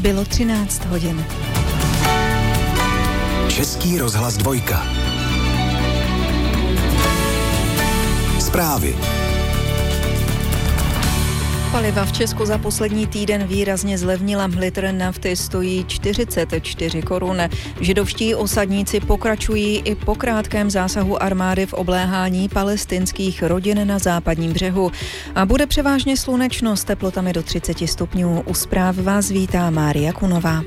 Bylo 13 hodin. Český rozhlas 2. Zprávy. Paliva v Česku za poslední týden výrazně zlevnila. Litr nafty stojí 44 korun. Židovští osadníci pokračují i po krátkém zásahu armády v obléhání palestinských rodin na západním břehu. A bude převážně slunečno s teplotami do 30 stupňů. U zpráv vás vítá Mária Kunová.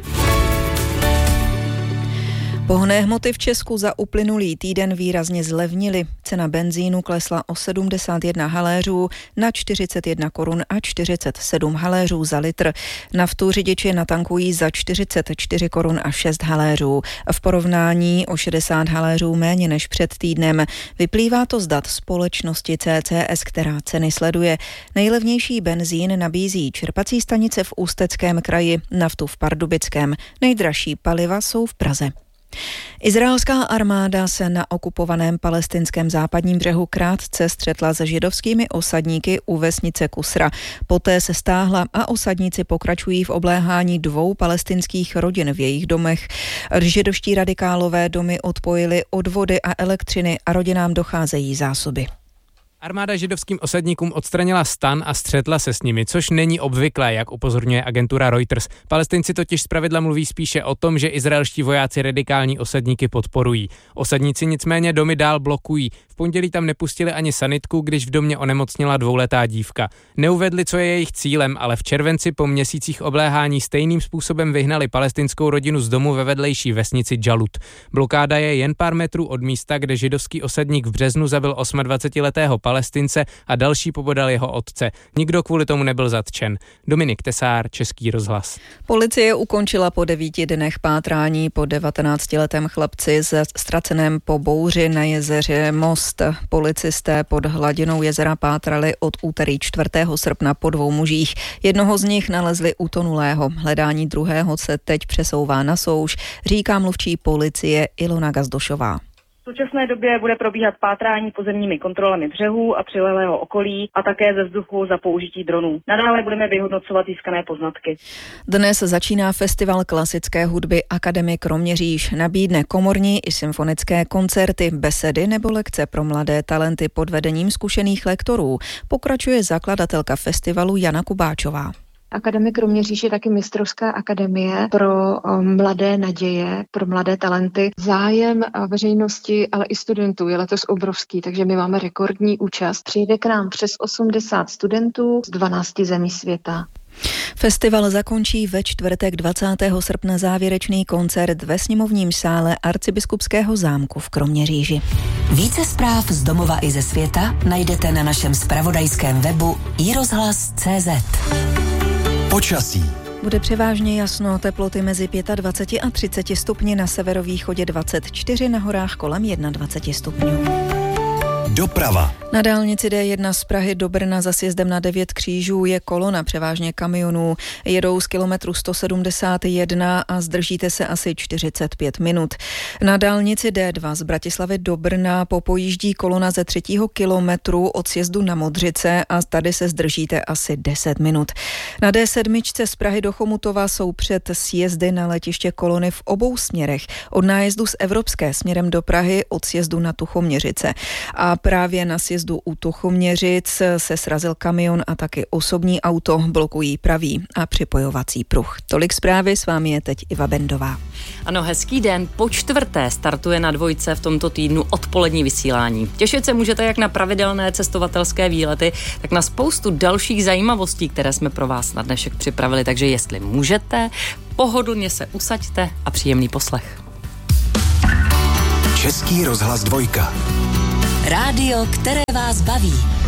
Pohonné hmoty v Česku za uplynulý týden výrazně zlevnily. Cena benzínu klesla o 71 haléřů na 41 korun a 47 haléřů za litr. Naftu řidiči natankují za 44 korun a 6 haléřů. V porovnání o 60 haléřů méně než před týdnem. Vyplývá to z dat společnosti CCS, která ceny sleduje. Nejlevnější benzín nabízí čerpací stanice v Ústeckém kraji, naftu v Pardubickém. Nejdražší paliva jsou v Praze. Izraelská armáda se na okupovaném palestinském západním břehu krátce střetla se židovskými osadníky u vesnice Kusra. Poté se stáhla a osadníci pokračují v obléhání 2 palestinských rodin v jejich domech. Židovští radikálové domy odpojili od vody a elektřiny a rodinám docházejí zásoby. Armáda židovským osadníkům odstranila stan a střetla se s nimi, což není obvyklé, jak upozorňuje agentura Reuters. Palestinci totiž zpravidla mluví spíše o tom, že izraelští vojáci radikální osadníky podporují. Osadníci nicméně domy dál blokují. V pondělí tam nepustili ani sanitku, když v domě onemocněla 2letá dívka. Neuvedli, co je jejich cílem, ale v červenci po měsících obléhání stejným způsobem vyhnali palestinskou rodinu z domu ve vedlejší vesnici Džalut. Blokáda je jen pár metrů od místa, kde židovský osadník v březnu zabil 28letého Palestince a další pobodal jeho otce. Nikdo kvůli tomu nebyl zatčen. Dominik Tesár, Český rozhlas. Policie ukončila po 9 dnech pátrání po 19letém chlapci ztraceném po bouři na jezeře Most. Policisté pod hladinou jezera pátrali od úterý 4. srpna po 2 mužích. Jednoho z nich nalezli utonulého. Hledání druhého se teď přesouvá na souš, říká mluvčí policie Ilona Gazdošová. V současné době bude probíhat pátrání pozemními kontrolami břehů a přilehlého okolí a také ze vzduchu za použití dronů. Nadále budeme vyhodnocovat získané poznatky. Dnes začíná festival klasické hudby Akademie Kroměříž. Nabídne komorní i symfonické koncerty, besedy nebo lekce pro mladé talenty pod vedením zkušených lektorů. Pokračuje zakladatelka festivalu Jana Kubáčová. Akademie Kroměříž je taky mistrovská akademie pro mladé naděje, pro mladé talenty. Zájem veřejnosti, ale i studentů je letos obrovský, takže my máme rekordní účast. Přijde k nám přes 80 studentů z 12 zemí světa. Festival zakončí ve čtvrtek 20. srpna závěrečný koncert ve sněmovním sále Arcibiskupského zámku v Kroměříži. Více zpráv z domova i ze světa najdete na našem zpravodajském webu iRozhlas.cz. Počasí. Bude převážně jasno, teploty mezi 25 a 30 stupni, na severovýchodě 24, na horách kolem 21 stupňů. Doprava. Na dálnici D1 z Prahy do Brna za sjezdem na 9 křížů je kolona převážně kamionů. Jedou z kilometru 171 a zdržíte se asi 45 minut. Na dálnici D2 z Bratislavy do Brna popojíždí kolona ze 3. kilometru od sjezdu na Modřice a tady se zdržíte asi 10 minut. Na D7 z Prahy do Chomutova jsou před sjezdy na letiště kolony v obou směrech. Od nájezdu z Evropské směrem do Prahy od sjezdu na Tuchoměřice. A právě na sjezdu u Tuchoměřic se srazil kamion a taky osobní auto, blokují pravý a připojovací pruh. Tolik zprávy, s vámi je teď Iva Bendová. Ano, hezký den. Po 4. startuje na Dvojce v tomto týdnu odpolední vysílání. Těšit se můžete jak na pravidelné cestovatelské výlety, tak na spoustu dalších zajímavostí, které jsme pro vás na dnešek připravili, takže jestli můžete, pohodlně se usaďte a příjemný poslech. Český rozhlas 2. Rádio, které vás baví.